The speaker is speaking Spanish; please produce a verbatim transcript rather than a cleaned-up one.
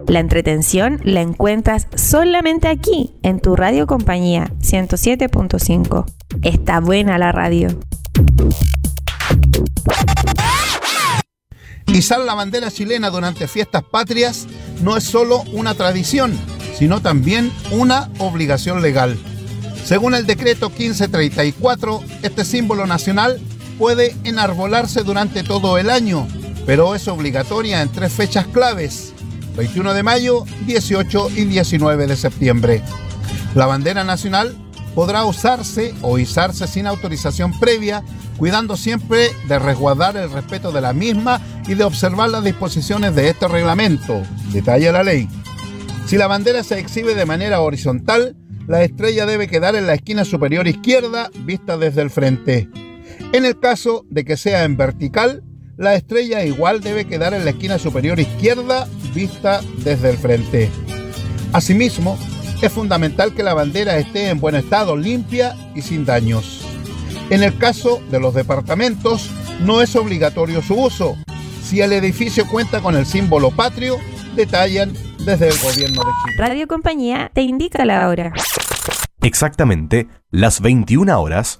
La entretención la encuentras solamente aquí, en tu Radio Compañía ciento siete punto cinco. Está buena la radio. Izar la bandera chilena durante fiestas patrias no es solo una tradición, sino también una obligación legal. Según el decreto quince treinta y cuatro, este símbolo nacional puede enarbolarse durante todo el año, pero es obligatoria en tres fechas claves: veintiuno de mayo, dieciocho y diecinueve de septiembre. La bandera nacional podrá usarse o izarse sin autorización previa, cuidando siempre de resguardar el respeto de la misma y de observar las disposiciones de este reglamento, detalla la ley. Si la bandera se exhibe de manera horizontal, la estrella debe quedar en la esquina superior izquierda, vista desde el frente. En el caso de que sea en vertical, la estrella igual debe quedar en la esquina superior izquierda, vista desde el frente. Asimismo, es fundamental que la bandera esté en buen estado, limpia y sin daños. En el caso de los departamentos, no es obligatorio su uso. Si el edificio cuenta con el símbolo patrio, detallan desde el gobierno de Chile. Radio Compañía te indica la hora. Exactamente las veintiuna horas